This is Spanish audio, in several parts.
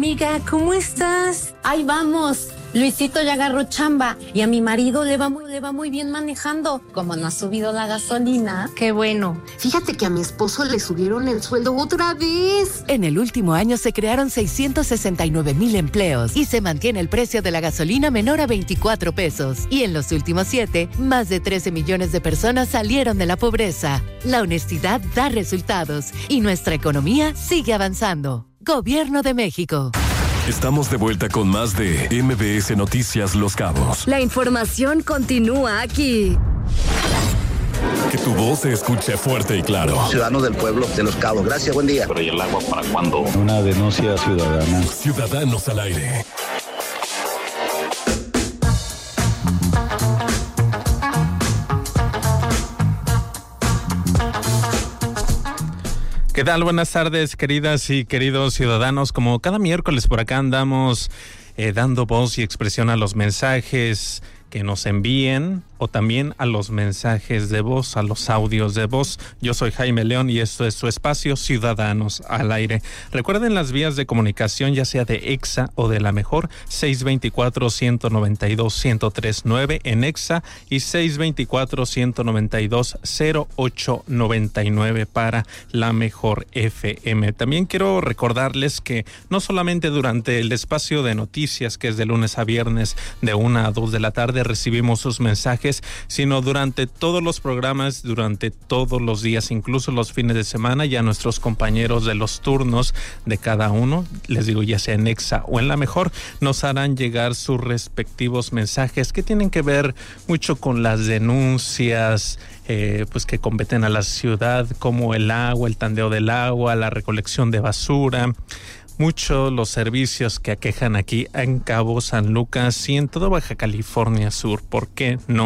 Amiga, ¿cómo estás? Ahí vamos. Luisito ya agarró chamba y a mi marido le va muy bien manejando. Como no ha subido la gasolina. Qué bueno. Fíjate que a mi esposo le subieron el sueldo otra vez. En el último año se crearon 669,000 empleos y se mantiene el precio de la gasolina menor a 24 pesos. Y en los últimos 7, más de 13 millones de personas salieron de la pobreza. La honestidad da resultados y nuestra economía sigue avanzando. Gobierno de México. Estamos de vuelta con más de MBS Noticias Los Cabos. La información continúa aquí. Que tu voz se escuche fuerte y claro. Ciudadanos del pueblo de Los Cabos. Gracias, buen día. ¿Pero y el agua para cuándo? Una denuncia ciudadana. Ciudadanos al aire. ¿Qué tal? Buenas tardes, queridas y queridos ciudadanos. Como cada miércoles por acá andamos dando voz y expresión a los mensajes que nos envíen o también a los mensajes de voz, a los audios de voz. Yo soy Jaime León y esto es su espacio Ciudadanos al Aire. Recuerden las vías de comunicación, ya sea de EXA o de La Mejor, 624-192-1039 en EXA y 624-192-0899 para La Mejor FM. También quiero recordarles que no solamente durante el espacio de noticias, que es de lunes a viernes de 1 a 2 de la tarde, recibimos sus mensajes, sino durante todos los programas, durante todos los días, incluso los fines de semana, ya nuestros compañeros de los turnos de cada uno, les digo, ya sea en EXA o en La Mejor, nos harán llegar sus respectivos mensajes que tienen que ver mucho con las denuncias pues que competen a la ciudad, como el agua, el tandeo del agua, la recolección de basura. Muchos los servicios que aquejan aquí en Cabo San Lucas y en toda Baja California Sur. ¿Por qué no?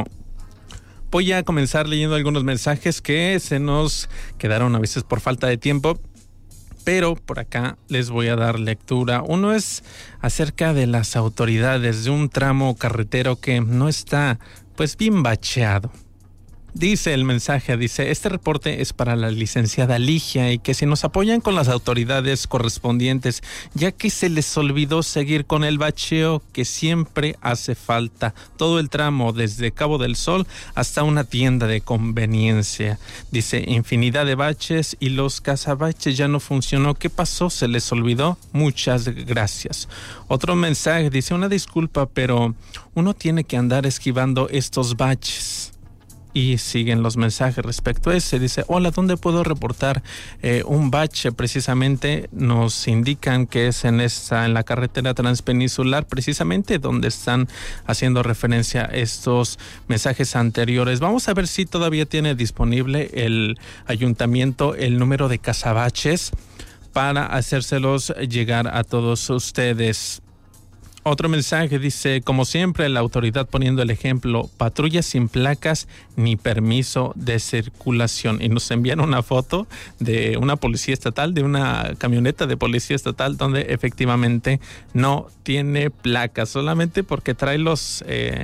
Voy a comenzar leyendo algunos mensajes que se nos quedaron a veces por falta de tiempo, pero por acá les voy a dar lectura. Uno es acerca de las autoridades de un tramo carretero que no está pues bien bacheado. Dice el mensaje, este reporte es para la licenciada Ligia y que si nos apoyan con las autoridades correspondientes, ya que se les olvidó seguir con el bacheo que siempre hace falta. Todo el tramo desde Cabo del Sol hasta una tienda de conveniencia. Dice, infinidad de baches y los cazabaches ya no funcionó. ¿Qué pasó? ¿Se les olvidó? Muchas gracias. Otro mensaje dice, una disculpa, pero uno tiene que andar esquivando estos baches. Y siguen los mensajes respecto a ese. Dice, hola, ¿dónde puedo reportar un bache? Precisamente nos indican que es en la carretera transpeninsular, precisamente donde están haciendo referencia a estos mensajes anteriores. Vamos a ver si todavía tiene disponible el ayuntamiento el número de cazabaches para hacérselos llegar a todos ustedes. Otro mensaje dice, como siempre, la autoridad poniendo el ejemplo, patrullas sin placas ni permiso de circulación. Y nos envían una foto de una policía estatal, de una camioneta de policía estatal, donde efectivamente no tiene placas, solamente porque trae las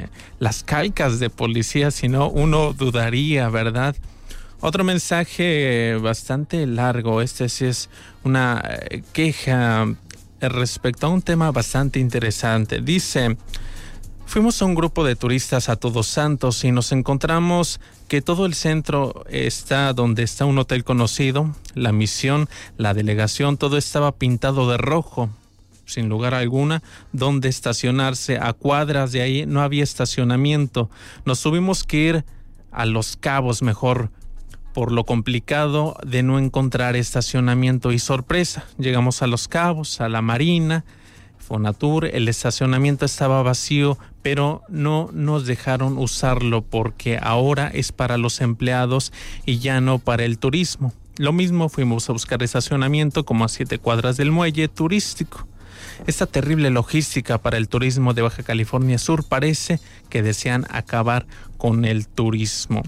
calcas de policía, si no uno dudaría, ¿verdad? Otro mensaje bastante largo, sí es una queja respecto a un tema bastante interesante. Dice, fuimos a un grupo de turistas a Todos Santos y nos encontramos que todo el centro está donde está un hotel conocido, la misión, la delegación, todo estaba pintado de rojo. Sin lugar alguna, donde estacionarse. A cuadras de ahí no había estacionamiento. Nos tuvimos que ir a Los Cabos mejor, por lo complicado de no encontrar estacionamiento. Y sorpresa, llegamos a Los Cabos, a la Marina, Fonatur, el estacionamiento estaba vacío, pero no nos dejaron usarlo porque ahora es para los empleados y ya no para el turismo. Lo mismo, fuimos a buscar estacionamiento como a 7 cuadras del muelle turístico. Esta terrible logística para el turismo de Baja California Sur parece que desean acabar con el turismo.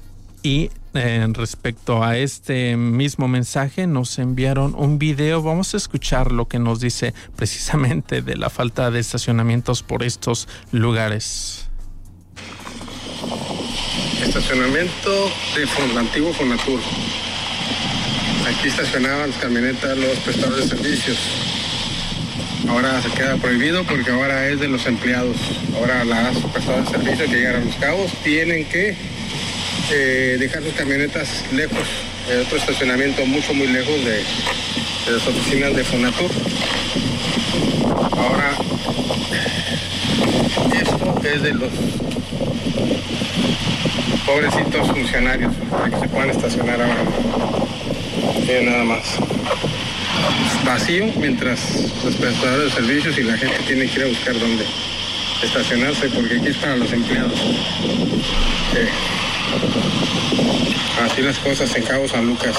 Y respecto a este mismo mensaje nos enviaron un video. Vamos a escuchar lo que nos dice precisamente de la falta de estacionamientos por estos lugares. Estacionamiento de antiguo Fonatur. Aquí estacionaban las camionetas los prestadores de servicios. Ahora se queda prohibido porque ahora es de los empleados. Ahora las personas de servicio que llegan a Los Cabos tienen que dejar sus camionetas lejos, de otro estacionamiento muy lejos de las oficinas de Fonatur. Ahora, esto es de los pobrecitos funcionarios para que se puedan estacionar ahora. Nada más. Vacío, mientras los prestadores de servicios y la gente tiene que ir a buscar dónde estacionarse, porque aquí es para los empleados. Así las cosas en Cabo San Lucas.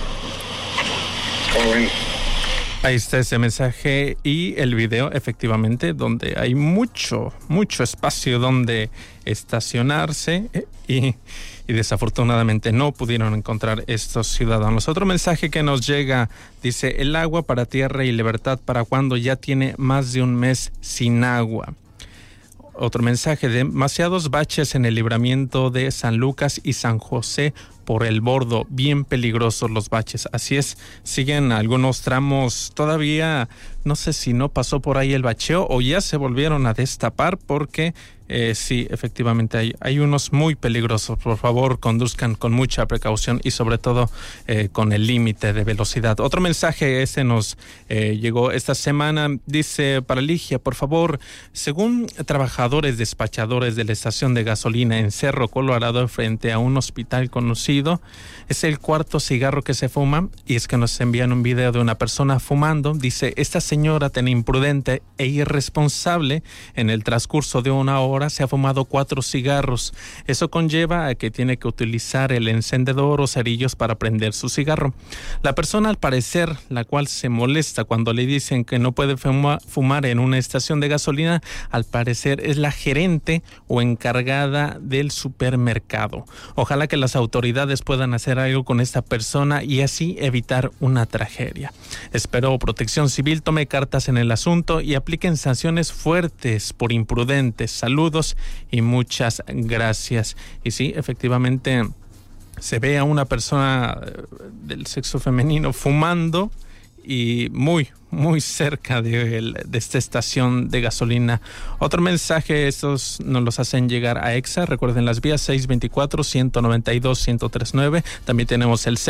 Como ven. Ahí está ese mensaje y el video, efectivamente, donde hay mucho espacio donde estacionarse y desafortunadamente no pudieron encontrar estos ciudadanos. Otro mensaje que nos llega dice: el agua para tierra y libertad para cuando ya tiene más de un mes sin agua. Otro mensaje: demasiados baches en el libramiento de San Lucas y San José por el bordo, bien peligrosos los baches. Así es, siguen algunos tramos todavía, no sé si no pasó por ahí el bacheo o ya se volvieron a destapar, porque sí, efectivamente hay unos muy peligrosos. Por favor, conduzcan con mucha precaución y sobre todo con el límite de velocidad. Otro mensaje nos llegó esta semana, dice: para Ligia, por favor, según trabajadores despachadores de la estación de gasolina en Cerro Colorado frente a un hospital conocido, es el cuarto cigarro que se fuma, y es que nos envían un video de una persona fumando. Dice: esta señora tan imprudente e irresponsable, en el transcurso de una hora se ha fumado 4 cigarros. Eso conlleva a que tiene que utilizar el encendedor o cerillos para prender su cigarro. La persona, al parecer, la cual se molesta cuando le dicen que no puede fumar en una estación de gasolina, al parecer es la gerente o encargada del supermercado. Ojalá que las autoridades puedan hacer algo con esta persona y así evitar una tragedia. Espero Protección Civil tome cartas en el asunto y apliquen sanciones fuertes por imprudentes. Saludos y muchas gracias. Y sí, efectivamente se ve a una persona del sexo femenino fumando y muy cerca de esta estación de gasolina. Otro mensaje, estos nos los hacen llegar a EXA. Recuerden las vías 624-192-1039. También tenemos el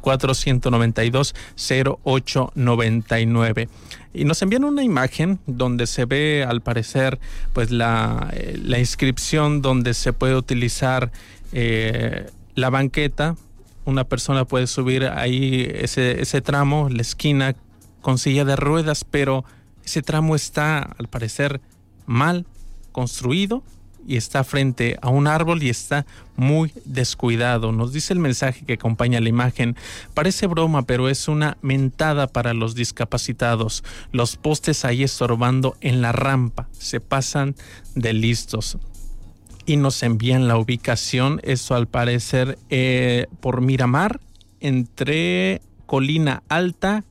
624-192-0899. Y nos envían una imagen donde se ve, al parecer, pues la inscripción donde se puede utilizar la banqueta. Una persona puede subir ahí ese tramo, la esquina, con silla de ruedas, pero ese tramo está, al parecer, mal construido y está frente a un árbol y está muy descuidado. Nos dice el mensaje que acompaña la imagen: parece broma, pero es una mentada para los discapacitados. Los postes ahí estorbando en la rampa, se pasan de listos. Y nos envían la ubicación, eso al parecer por Miramar, entre Colina Alta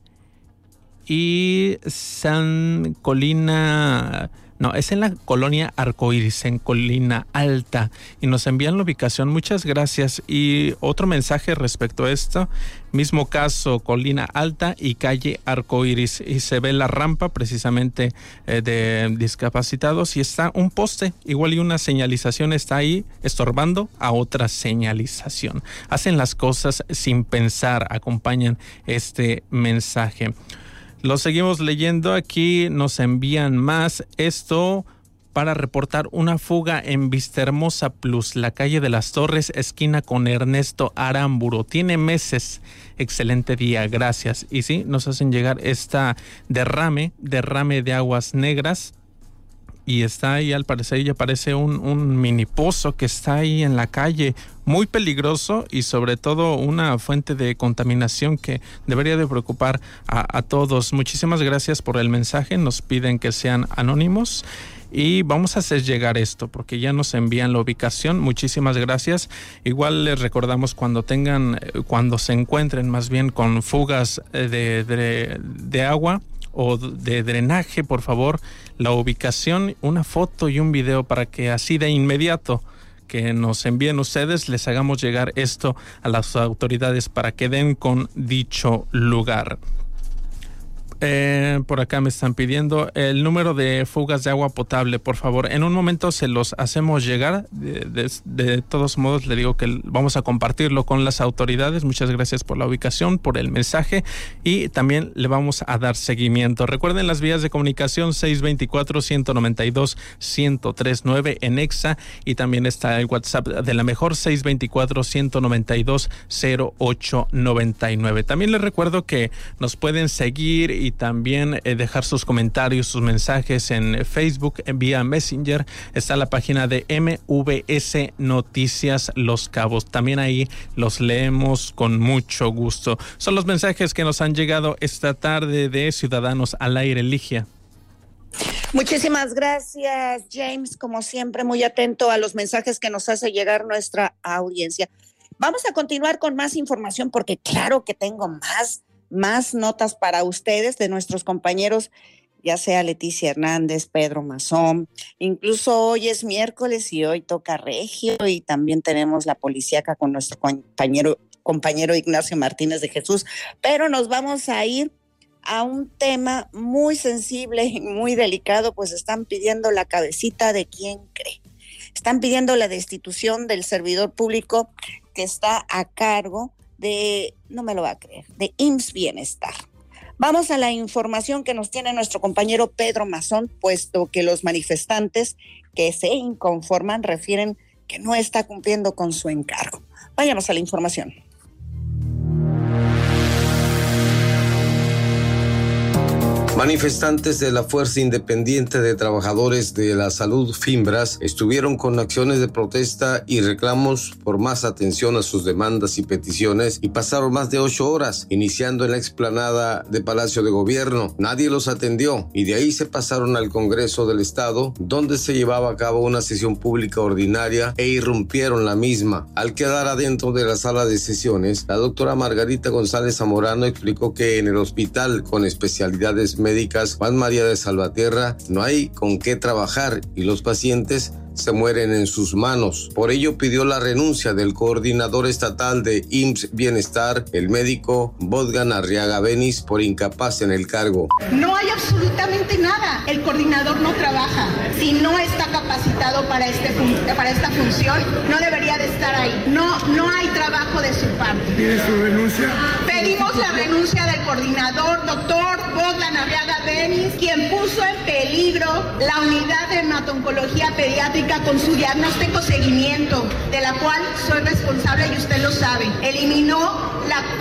y San Colina... No, es en la colonia Arcoíris, en Colina Alta. Y nos envían la ubicación. Muchas gracias. Y otro mensaje respecto a esto. Mismo caso, Colina Alta y calle Arcoíris. Y se ve la rampa precisamente de discapacitados. Y está un poste, igual y una señalización está ahí estorbando a otra señalización. Hacen las cosas sin pensar. Acompañan este mensaje. Lo seguimos leyendo. Aquí nos envían más. Esto para reportar una fuga en Vistahermosa Plus, la calle de las Torres, esquina con Ernesto Aramburo. Tiene meses. Excelente día, gracias. Y sí, nos hacen llegar esta derrame de aguas negras. Y está ahí, al parecer, ya parece un mini pozo que está ahí en la calle, muy peligroso y sobre todo una fuente de contaminación que debería de preocupar a todos. Muchísimas gracias por el mensaje, nos piden que sean anónimos y vamos a hacer llegar esto porque ya nos envían la ubicación. Muchísimas gracias. Igual les recordamos cuando se encuentren más bien con fugas de agua o de drenaje, por favor, la ubicación, una foto y un video para que así de inmediato que nos envíen ustedes, les hagamos llegar esto a las autoridades para que den con dicho lugar. por acá me están pidiendo el número de fugas de agua potable, por favor. En un momento se los hacemos llegar. De todos modos, le digo que vamos a compartirlo con las autoridades. Muchas gracias por la ubicación, por el mensaje, y también le vamos a dar seguimiento. Recuerden las vías de comunicación 624-192-1039 en Exa, y también está el WhatsApp de La Mejor 624-192-0899. También les recuerdo que nos pueden seguir y también dejar sus comentarios, sus mensajes en Facebook, vía Messenger. Está la página de MVS Noticias Los Cabos. También ahí los leemos con mucho gusto. Son los mensajes que nos han llegado esta tarde de Ciudadanos al Aire. Ligia. Muchísimas gracias, James. Como siempre, muy atento a los mensajes que nos hace llegar nuestra audiencia. Vamos a continuar con más información porque claro que tengo más notas para ustedes de nuestros compañeros, ya sea Leticia Hernández, Pedro Mazón. Incluso hoy es miércoles y hoy toca regio, y también tenemos la policíaca con nuestro compañero Ignacio Martínez de Jesús. Pero nos vamos a ir a un tema muy sensible y muy delicado, pues están pidiendo la cabecita de quién cree. Están pidiendo la destitución del servidor público que está a cargo de, no me lo va a creer, de IMSS Bienestar. Vamos a la información que nos tiene nuestro compañero Pedro Mazón, puesto que los manifestantes que se inconforman refieren que no está cumpliendo con su encargo. Vayamos a la información. Manifestantes de la Fuerza Independiente de Trabajadores de la Salud, FIMBRAS, estuvieron con acciones de protesta y reclamos por más atención a sus demandas y peticiones, y pasaron más de 8 horas, iniciando en la explanada de Palacio de Gobierno. Nadie los atendió y de ahí se pasaron al Congreso del Estado, donde se llevaba a cabo una sesión pública ordinaria, e irrumpieron la misma. Al quedar adentro de la sala de sesiones, la doctora Margarita González Zamorano explicó que en el hospital con especialidades médicas Juan María de Salvatierra no hay con qué trabajar y los pacientes se mueren en sus manos. Por ello pidió la renuncia del coordinador estatal de IMSS Bienestar, el médico Bogdan Arriaga Benis, por incapaz en el cargo. No hay absolutamente nada. El coordinador no trabaja. Si no está capacitado para esta función, no debería de estar ahí. No hay trabajo de su parte. ¿Pide su renuncia? Pedimos la renuncia del coordinador, doctor Bogdan Arriaga Benis, quien puso en peligro la unidad de hemato-oncología pediátrica con su diagnóstico seguimiento, de la cual soy responsable y usted lo sabe. Eliminó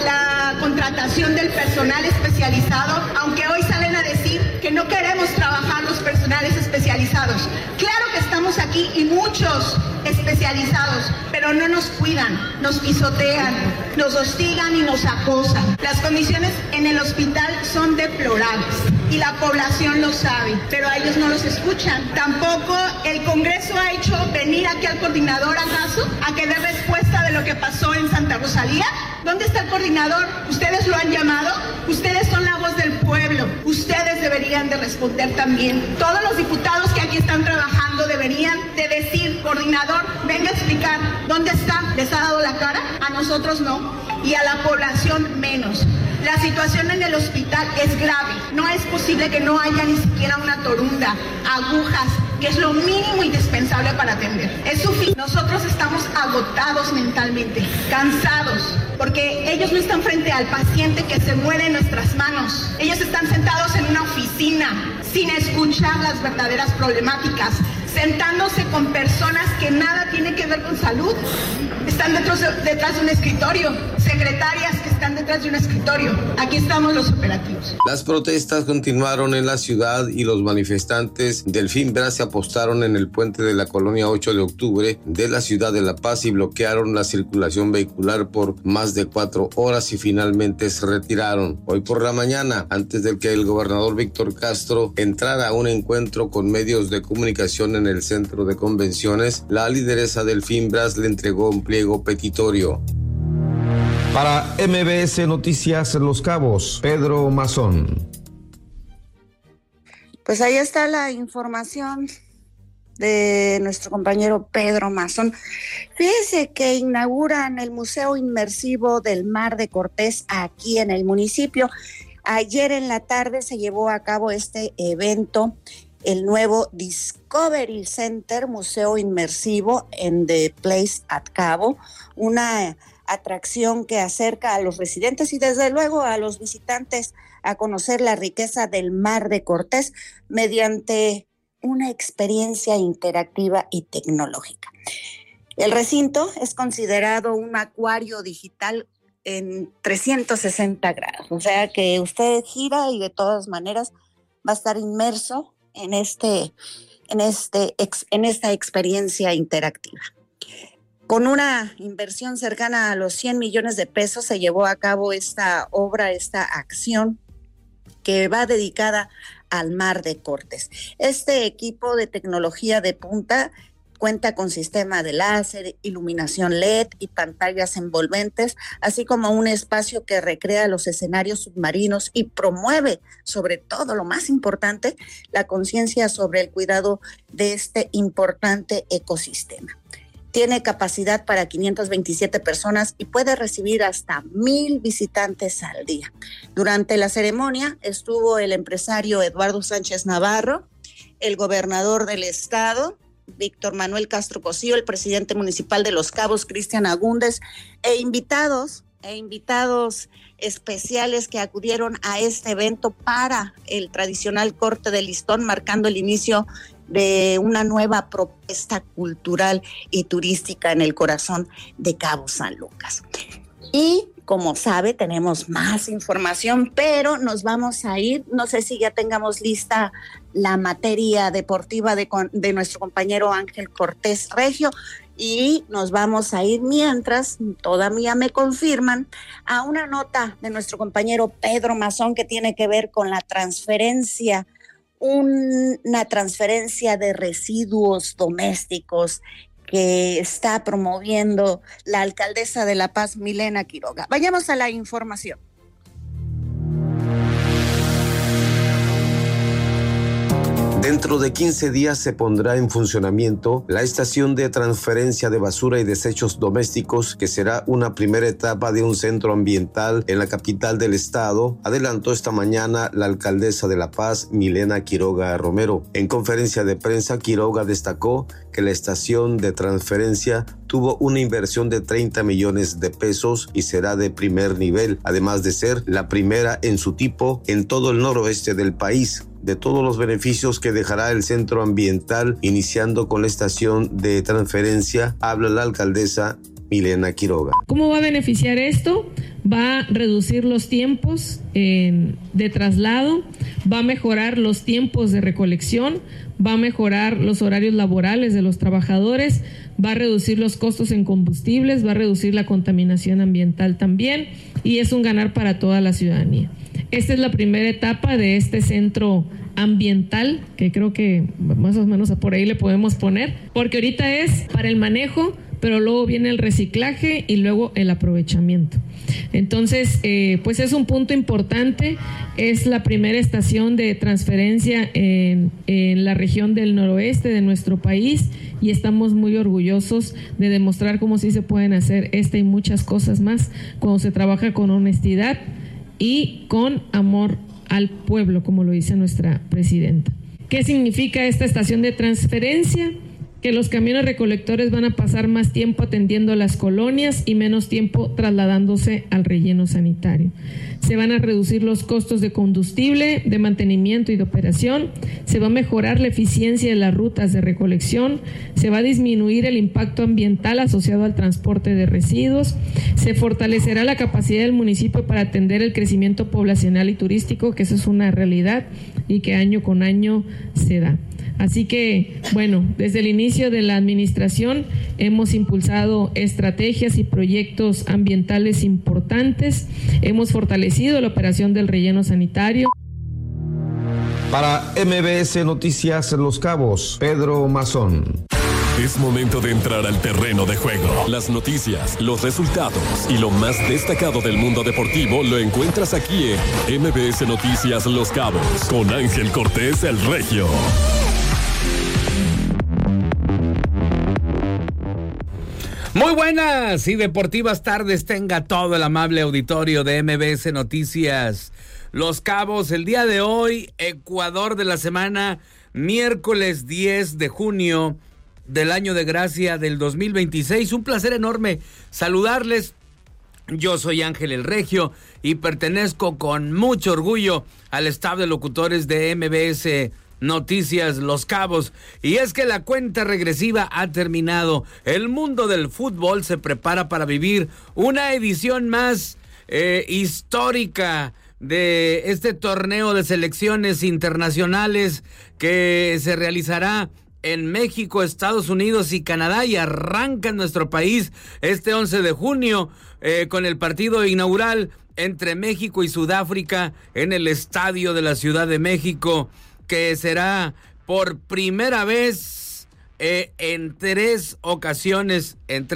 la contratación del personal especializado, aunque hoy salen a decir que no queremos trabajar los personales especializados. Claro que estamos aquí y muchos especializados, pero no nos cuidan, nos pisotean, nos hostigan y nos acosan. Las condiciones en el hospital son deplorables y la población lo sabe, pero a ellos no los escuchan. Tampoco el Congreso ha hecho venir aquí al coordinador, ¿acaso? A que dé respuesta de lo que pasó en Santa Rosalía. ¿Dónde está el coordinador? ¿Ustedes lo han llamado? Ustedes son la voz del pueblo. Ustedes deberían de responder también. Todos los diputados que aquí están trabajando deberían de decir, coordinador, venga a explicar dónde está. ¿Les ha dado la cara? A nosotros no. Y a la población menos. La situación en el hospital es grave. No es posible que no haya ni siquiera una torunda, agujas, que es lo mínimo indispensable para atender. Es suficiente. Nosotros estamos agotados mentalmente, cansados, porque ellos no están frente al paciente que se muere en nuestras manos. Ellos están sentados en una oficina, sin escuchar las verdaderas problemáticas, sentándose con personas que nada tienen que ver con salud. Están detrás de un escritorio, secretarias que están detrás de un escritorio. Aquí estamos los operativos. Las protestas continuaron en la ciudad y los manifestantes del FIMBRAS se apostaron en el puente de la colonia 8 de octubre de la ciudad de La Paz y bloquearon la circulación vehicular por más de 4 horas y finalmente se retiraron. Hoy por la mañana, antes de que el gobernador Víctor Castro entrara a un encuentro con medios de comunicación en el centro de convenciones, la lideresa del FIMBRAS le entregó un pliego petitorio. Para MBS Noticias Los Cabos, Pedro Mazón. Pues ahí está la información de nuestro compañero Pedro Mazón. Fíjese que inauguran el Museo Inmersivo del Mar de Cortés aquí en el municipio. Ayer en la tarde se llevó a cabo este evento, el nuevo Discovery Center, museo inmersivo en The Place at Cabo, una atracción que acerca a los residentes y desde luego a los visitantes a conocer la riqueza del Mar de Cortés mediante una experiencia interactiva y tecnológica. El recinto es considerado un acuario digital en 360 grados, o sea que usted gira y de todas maneras va a estar inmerso en esta experiencia interactiva. Con una inversión cercana a los 100 millones de pesos se llevó a cabo esta obra, esta acción que va dedicada al Mar de Cortés. Este equipo de tecnología de punta cuenta con sistema de láser, iluminación LED y pantallas envolventes, así como un espacio que recrea los escenarios submarinos y promueve, sobre todo, lo más importante, la conciencia sobre el cuidado de este importante ecosistema. Tiene capacidad para 527 personas y puede recibir hasta 1,000 visitantes al día. Durante la ceremonia estuvo el empresario Eduardo Sánchez Navarro, el gobernador del estado, Víctor Manuel Castro Cosío, el presidente municipal de Los Cabos, Cristian Agúndez, e invitados especiales que acudieron a este evento para el tradicional corte de listón, marcando el inicio de una nueva propuesta cultural y turística en el corazón de Cabo San Lucas. Y como sabe, tenemos más información, pero nos vamos a ir, no sé si ya tengamos lista la materia deportiva de nuestro compañero Ángel Cortés Regio, y nos vamos a ir mientras, todavía me confirman, a una nota de nuestro compañero Pedro Mazón que tiene que ver con la transferencia, una transferencia de residuos domésticos que está promoviendo la alcaldesa de La Paz, Milena Quiroga. Vayamos a la información. Dentro de 15 días se pondrá en funcionamiento la estación de transferencia de basura y desechos domésticos, que será una primera etapa de un centro ambiental en la capital del estado, adelantó esta mañana la alcaldesa de La Paz, Milena Quiroga Romero. En conferencia de prensa, Quiroga destacó que la estación de transferencia tuvo una inversión de 30 millones de pesos y será de primer nivel, además de ser la primera en su tipo en todo el noroeste del país. De todos los beneficios que dejará el centro ambiental, iniciando con la estación de transferencia, habla la alcaldesa Milena Quiroga. ¿Cómo va a beneficiar esto? Va a reducir los tiempos de traslado, va a mejorar los tiempos de recolección, va a mejorar los horarios laborales de los trabajadores, va a reducir los costos en combustibles, va a reducir la contaminación ambiental también, y es un ganar para toda la ciudadanía. Esta es la primera etapa de este centro ambiental, que creo que más o menos por ahí le podemos poner, porque ahorita es para el manejo, pero luego viene el reciclaje y luego el aprovechamiento. Entonces, pues es un punto importante, es la primera estación de transferencia en la región del noroeste de nuestro país, y estamos muy orgullosos de demostrar cómo sí se pueden hacer esta y muchas cosas más cuando se trabaja con honestidad y con amor al pueblo, como lo dice nuestra presidenta. ¿Qué significa esta estación de transferencia? Que los camiones recolectores van a pasar más tiempo atendiendo a las colonias y menos tiempo trasladándose al relleno sanitario. Se van a reducir los costos de combustible, de mantenimiento y de operación. Se va a mejorar la eficiencia de las rutas de recolección. Se va a disminuir el impacto ambiental asociado al transporte de residuos. Se fortalecerá la capacidad del municipio para atender el crecimiento poblacional y turístico, que eso es una realidad y que año con año se da. Así que, bueno, desde el inicio de la administración hemos impulsado estrategias y proyectos ambientales importantes, hemos fortalecido la operación del relleno sanitario. Para MBS Noticias Los Cabos, Pedro Mazón. Es momento de entrar al terreno de juego. Las noticias, los resultados y lo más destacado del mundo deportivo lo encuentras aquí en MBS Noticias Los Cabos, con Ángel Cortés el Regio. Muy buenas y deportivas tardes tenga todo el amable auditorio de MBS Noticias Los Cabos. El día de hoy, Ecuador de la semana, miércoles 10 de junio del año de gracia del 2026. Un placer enorme saludarles. Yo soy Ángel el Regio y pertenezco con mucho orgullo al staff de locutores de MBS Noticias Los Cabos. Y es que la cuenta regresiva ha terminado. El mundo del fútbol se prepara para vivir una edición más histórica de este torneo de selecciones internacionales que se realizará en México, Estados Unidos y Canadá, y arranca en nuestro país este 11 de junio con el partido inaugural entre México y Sudáfrica en el Estadio de la Ciudad de México, que será por primera vez en tres ocasiones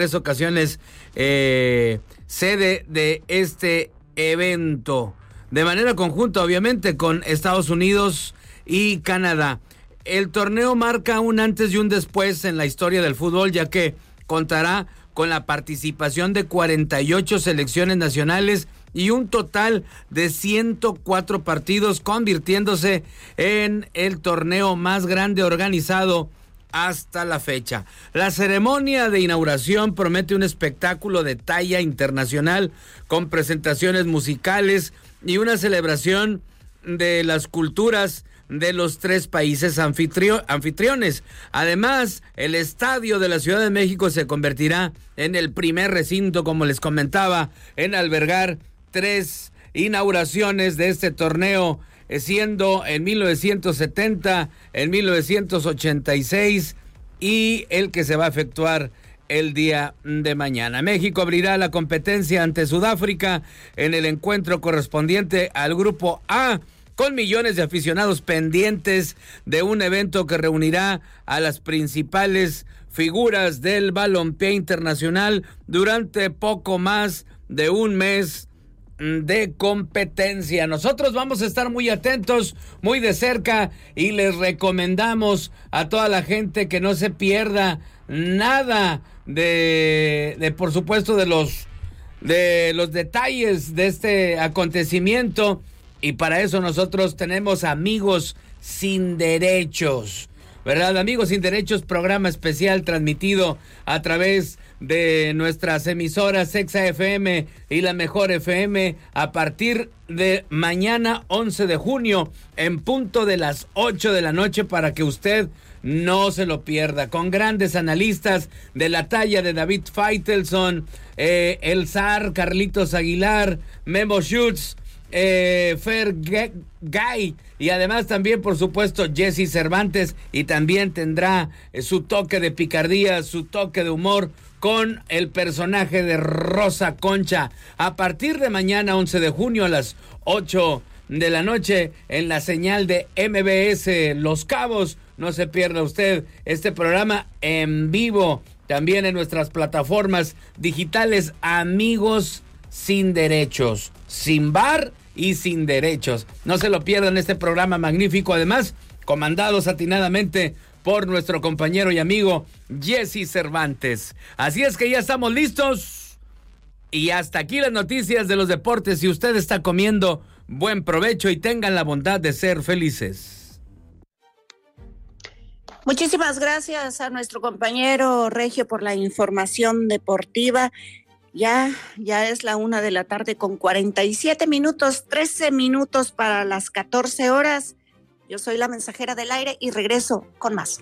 sede de este evento, de manera conjunta, obviamente, con Estados Unidos y Canadá. El torneo marca un antes y un después en la historia del fútbol, ya que contará con la participación de 48 selecciones nacionales y un total de 104 partidos, convirtiéndose en el torneo más grande organizado hasta la fecha. La ceremonia de inauguración promete un espectáculo de talla internacional con presentaciones musicales y una celebración de las culturas de los tres países anfitriones. Además, el Estadio de la Ciudad de México se convertirá en el primer recinto, como les comentaba, en albergar 3 inauguraciones de este torneo, siendo en 1970, en 1986 y el que se va a efectuar el día de mañana. México abrirá la competencia ante Sudáfrica en el encuentro correspondiente al Grupo A, con millones de aficionados pendientes de un evento que reunirá a las principales figuras del balompié internacional durante poco más de un mes de competencia. Nosotros vamos a estar muy atentos, muy de cerca, y les recomendamos a toda la gente que no se pierda nada de por supuesto, de los detalles de este acontecimiento. Y para eso nosotros tenemos Amigos Sin Derechos, ¿verdad? Amigos Sin Derechos, programa especial transmitido a través de nuestras emisoras Exa FM y La Mejor FM a partir de mañana 11 de junio en punto de las 8 de la noche, para que usted no se lo pierda, con grandes analistas de la talla de David Faitelson, El Zar, Carlitos Aguilar, Memo Schutz, Fer Gay, y además también, por supuesto, Jesse Cervantes, y también tendrá su toque de picardía, su toque de humor con el personaje de Rosa Concha, a partir de mañana 11 de junio a las 8 de la noche en la señal de MBS Los Cabos. No se pierda usted este programa en vivo, también en nuestras plataformas digitales. Amigos Sin Derechos, sin bar y sin derechos. No se lo pierdan, este programa magnífico, además comandados atinadamente por nuestro compañero y amigo Jesse Cervantes. Así es que ya estamos listos y hasta aquí las noticias de los deportes. Si usted está comiendo, buen provecho y tengan la bondad de ser felices. Muchísimas gracias a nuestro compañero Regio por la información deportiva. Ya es la 1:00 p.m. con 47 minutos, 13 minutos para las 14 horas. Yo soy la mensajera del aire y regreso con más.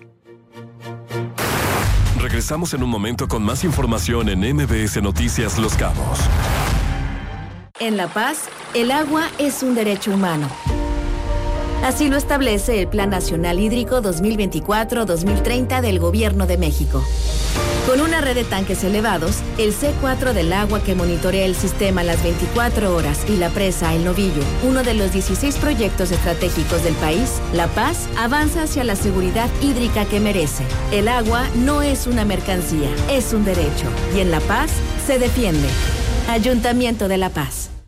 Regresamos en un momento con más información en MBS Noticias Los Cabos. En La Paz, el agua es un derecho humano. Así lo establece el Plan Nacional Hídrico 2024-2030 del Gobierno de México. Con una red de tanques elevados, el C4 del agua que monitorea el sistema las 24 horas y la presa El Novillo, uno de los 16 proyectos estratégicos del país, La Paz avanza hacia la seguridad hídrica que merece. El agua no es una mercancía, es un derecho. Y en La Paz se defiende. Ayuntamiento de La Paz.